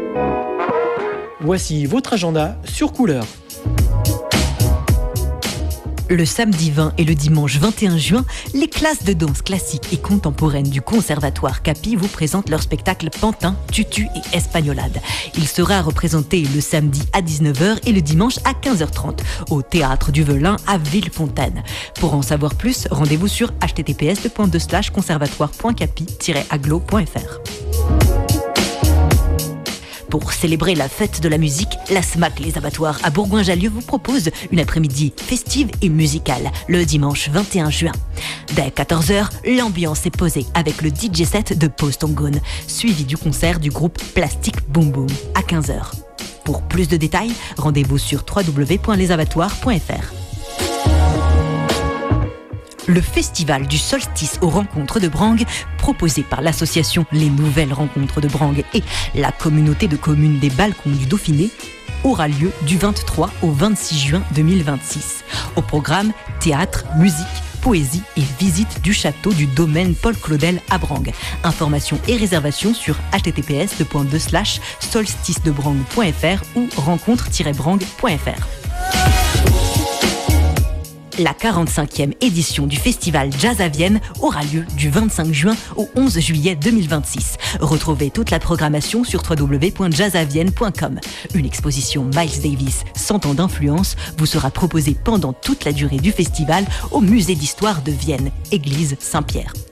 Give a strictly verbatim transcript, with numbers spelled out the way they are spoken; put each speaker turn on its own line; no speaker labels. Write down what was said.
Voici votre agenda sur Couleur.
Le samedi vingt et le dimanche vingt et un juin, les classes de danse classique et contemporaine du Conservatoire Capi vous présentent leur spectacle Pantin, Tutu et Espagnolade. Il sera représenté le samedi à dix-neuf heures et le dimanche à quinze heures trente au Théâtre du Velin à Villefontaine. Pour en savoir plus, rendez-vous sur h t t p s deux slash conservatoire point capi tiret aglo point f r. Pour célébrer la fête de la musique, la S M A C Les Abattoirs à Bourgoin-Jallieu vous propose une après-midi festive et musicale le dimanche vingt et un juin. Dès quatorze heures, l'ambiance est posée avec le D J set de Post on Gone, suivi du concert du groupe Plastic Boom Boom à quinze heures. Pour plus de détails, rendez-vous sur w w w point les abattoirs point f r. Le festival du solstice aux rencontres de Brangue, proposé par l'association Les Nouvelles Rencontres de Brangue et la communauté de communes des Balcons du Dauphiné, aura lieu du vingt-trois au vingt-six juin deux mille vingt-six. Au programme, théâtre, musique, poésie et visite du château du domaine Paul Claudel à Brangue. Informations et réservations sur h t t p s deux slash solstice de brangue point f r ou rencontre tiret brangue point f r. La quarante-cinquième édition du festival Jazz à Vienne aura lieu du vingt-cinq juin au onze juillet deux mille vingt-six. Retrouvez toute la programmation sur w w w point jazz à vienne point com. Une exposition Miles Davis, cent ans d'influence, vous sera proposée pendant toute la durée du festival au musée d'histoire de Vienne, église Saint-Pierre.